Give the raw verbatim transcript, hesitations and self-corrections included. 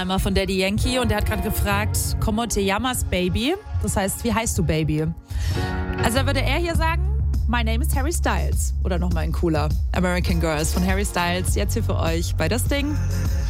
Einmal von Daddy Yankee und der hat gerade gefragt, ¿Cómo te llamas, Baby? Das heißt, wie heißt du, Baby? Also da würde er hier sagen, My name is Harry Styles. Oder nochmal ein cooler American Girls von Harry Styles. Jetzt hier für euch bei Das Ding.